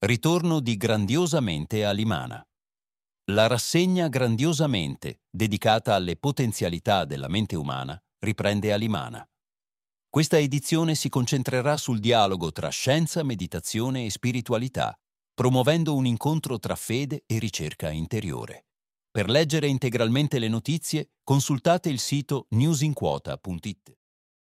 Ritorno di Grandiosamente a Limana. La rassegna Grandiosamente, dedicata alle potenzialità della mente umana, riprende a Limana. Questa edizione si concentrerà sul dialogo tra scienza, meditazione e spiritualità, promuovendo un incontro tra fede e ricerca interiore. Per leggere integralmente le notizie, consultate il sito newsinquota.it.